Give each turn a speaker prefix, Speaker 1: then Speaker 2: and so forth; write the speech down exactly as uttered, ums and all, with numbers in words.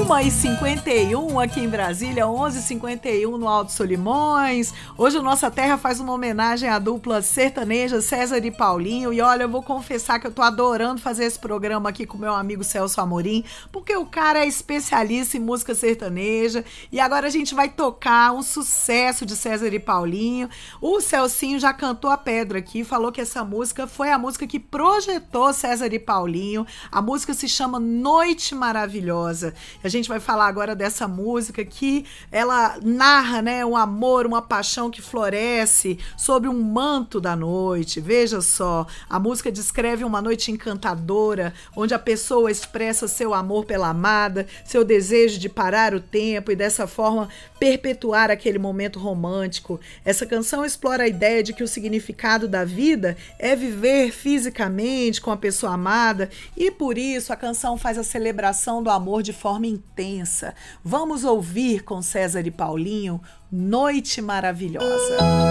Speaker 1: uma e cinquenta e um aqui em Brasília, onze e cinquenta e um no Alto Solimões. Hoje o Nossa Terra faz uma homenagem à dupla sertaneja César e Paulinho. E olha, eu vou confessar que eu tô adorando fazer esse programa aqui com meu amigo Celso Amorim, porque o cara é especialista em música sertaneja. E agora a gente vai tocar um sucesso de César e Paulinho. O Celcinho já cantou a pedra aqui, falou que essa música foi a música que projetou César e Paulinho. A música se chama Noite Maravilhosa. A gente vai falar agora dessa música que ela narra, né, um amor, uma paixão que floresce sobre um manto da noite. Veja só, a música descreve uma noite encantadora, onde a pessoa expressa seu amor pela amada, seu desejo de parar o tempo e dessa forma perpetuar aquele momento romântico. Essa canção explora a ideia de que o significado da vida é viver fisicamente com a pessoa amada e por isso a canção faz a celebração do amor de forma intensa. Vamos ouvir com César e Paulinho Noite Maravilhosa.